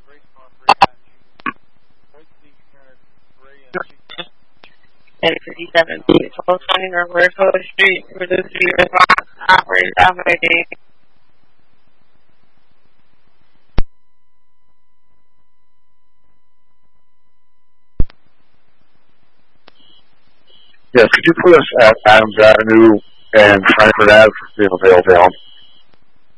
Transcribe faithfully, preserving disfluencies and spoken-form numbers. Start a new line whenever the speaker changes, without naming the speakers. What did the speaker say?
And fifty-seven B, twelve twenty Northwest Street, Produce response, operators operating.
Yes, could you put us at Adams Avenue and Frankfurt Ave, if available?